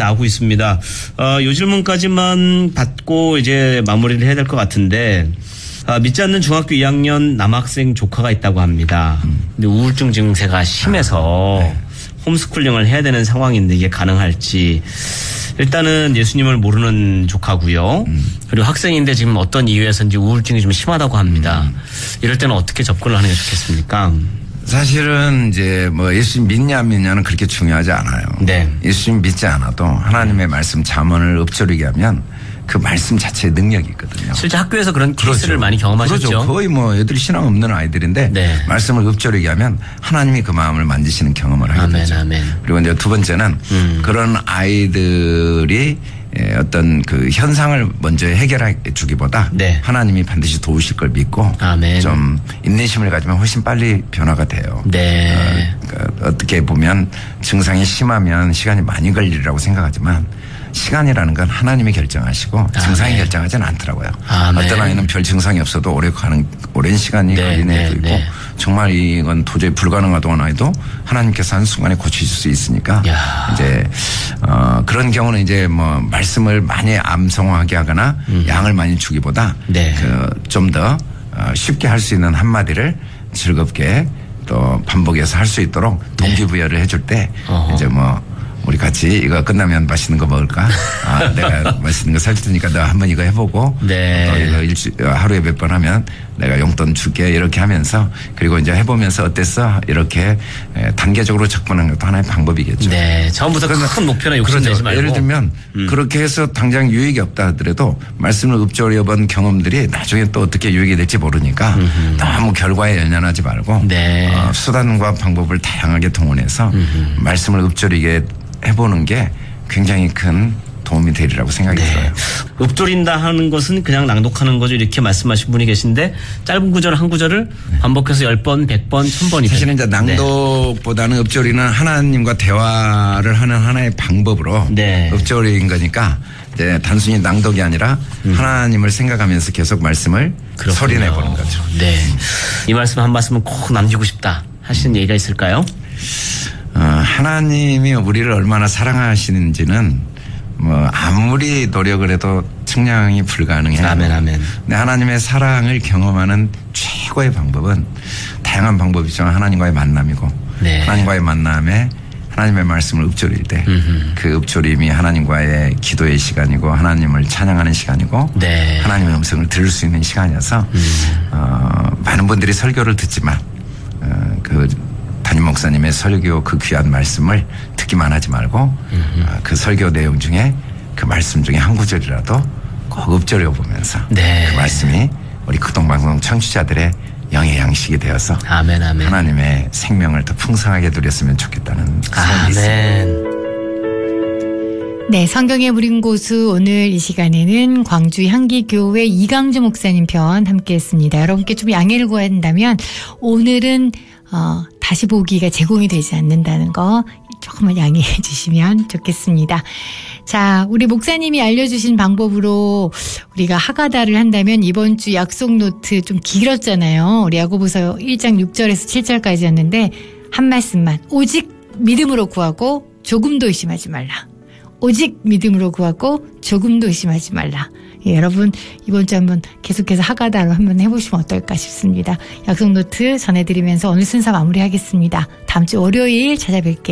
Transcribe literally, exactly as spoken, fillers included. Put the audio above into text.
나오고 있습니다. 어, 이 질문까지만 받고 이제 마무리를 해야 될 것 같은데 아, 믿지 않는 중학교 이 학년 남학생 조카가 있다고 합니다. 근데 우울증 증세가 심해서 네. 홈스쿨링을 해야 되는 상황인데 이게 가능할지. 일단은 예수님을 모르는 조카고요. 음. 그리고 학생인데 지금 어떤 이유에서인지 우울증이 좀 심하다고 합니다. 음. 이럴 때는 어떻게 접근을 하는 게 좋겠습니까? 사실은 이제 뭐 예수님 믿냐 안 믿냐는 그렇게 중요하지 않아요. 네. 예수님 믿지 않아도 하나님의 말씀 잠언을 읊조리게 하면 그 말씀 자체의 능력이 있거든요. 실제 학교에서 그런 케이스를 그렇죠. 많이 경험하셨죠. 그렇죠. 거의 뭐 애들이 신앙 없는 아이들인데 네. 말씀을 읊조리게 하면 하나님이 그 마음을 만지시는 경험을 하게 아멘, 되죠. 아멘. 그리고 이제 두 번째는 음. 그런 아이들이 어떤 그 현상을 먼저 해결해 주기보다 네. 하나님이 반드시 도우실 걸 믿고 아멘. 좀 인내심을 가지면 훨씬 빨리 변화가 돼요. 네. 어, 그러니까 어떻게 보면 증상이 심하면 시간이 많이 걸리리라고 생각하지만 시간이라는 건 하나님이 결정하시고 증상이 아, 네. 결정하지는 않더라고요. 아, 네. 어떤 아이는 별 증상이 없어도 오래 가는 오랜 시간이 네, 걸리는 애도 네, 있고 네. 정말 이건 도저히 불가능하던 아이도 하나님께서 한 순간에 고치실 수 있으니까 야. 이제 어, 그런 경우는 이제 뭐 말씀을 많이 암송하게 하거나 음. 양을 많이 주기보다 네. 그 좀 더 쉽게 할 수 있는 한마디를 즐겁게 또 반복해서 할 수 있도록 동기부여를 해줄 때 어허. 이제 뭐 우리 같이 이거 끝나면 맛있는 거 먹을까? 아, 내가 맛있는 거 사줄 테니까 너 한번 이거 해보고 네. 또 이거 일주 하루에 몇 번 하면 내가 용돈 줄게 이렇게 하면서 그리고 이제 해보면서 어땠어? 이렇게 단계적으로 접근하는 것도 하나의 방법이겠죠. 네, 처음부터 큰 목표나 욕심내지 말고. 예를 들면 음. 그렇게 해서 당장 유익이 없다 하더라도 말씀을 읊조려본 경험들이 나중에 또 어떻게 유익이 될지 모르니까 음흠. 너무 결과에 연연하지 말고 네. 어, 수단과 방법을 다양하게 동원해서 음흠. 말씀을 읊조리게 해보는 게 굉장히 큰 도움이 되리라고 생각이 네. 들어요. 읊조린다 하는 것은 그냥 낭독하는 거죠. 이렇게 말씀하신 분이 계신데 짧은 구절 한 구절을 네. 반복해서 열 번, 백 번, 천 번이 사실은 이제 낭독보다는 네. 읊조리는 하나님과 대화를 하는 하나의 방법으로 네. 읊조리인 거니까 이제 단순히 낭독이 아니라 음. 하나님을 생각하면서 계속 말씀을 그렇군요. 소리내보는 거죠. 네, 이 말씀 한 말씀은 꼭 남기고 싶다 하시는 얘기가 있을까요? 어, 하나님이 우리를 얼마나 사랑하시는지는 뭐 아무리 노력을 해도 측량이 불가능해요. 아멘, 아멘. 근데 하나님의 사랑을 경험하는 최고의 방법은 다양한 방법이지만 하나님과의 만남이고 네. 하나님과의 만남에 하나님의 말씀을 읊조릴 때 그 읊조림이 하나님과의 기도의 시간이고 하나님을 찬양하는 시간이고 네. 하나님의 음성을 들을 수 있는 시간이어서 음. 어, 많은 분들이 설교를 듣지만 어, 그 담임 목사님의 설교 그 귀한 말씀을 듣기만 하지 말고 어, 그 설교 내용 중에 그 말씀 중에 한 구절이라도 꼭 읊조려 보면서 네. 그 말씀이 우리 극동방송 청취자들의 영의 양식이 되어서 아멘, 아멘. 하나님의 생명을 더 풍성하게 누렸으면 좋겠다는 생각이 있습니다. 네, 성경의 무린 고수 오늘 이 시간에는 광주 향기교회 이강주 목사님 편 함께했습니다. 여러분께 좀 양해를 구한다면 오늘은 어, 다시 보기가 제공이 되지 않는다는 거 조금만 양해해 주시면 좋겠습니다. 자, 우리 목사님이 알려주신 방법으로 우리가 하가다를 한다면 이번 주 약속 노트 좀 길었잖아요. 우리 야고보서 일 장 육 절에서 칠 절까지였는데 한 말씀만 오직 믿음으로 구하고 조금도 의심하지 말라. 오직 믿음으로 구하고 조금도 의심하지 말라. 예, 여러분 이번 주 한번 계속해서 하가다로 한번 해보시면 어떨까 싶습니다. 약속 노트 전해드리면서 오늘 순서 마무리하겠습니다. 다음 주 월요일 찾아뵐게요.